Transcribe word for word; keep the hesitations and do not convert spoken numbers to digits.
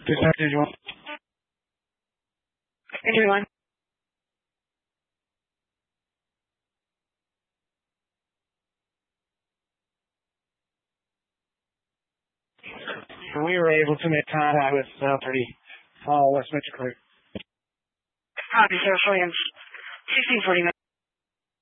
This is you want. Everyone. We were able to make contact with uh, pretty all West Metro Creek. Copy, Sir Williams. sixteen forty-nine.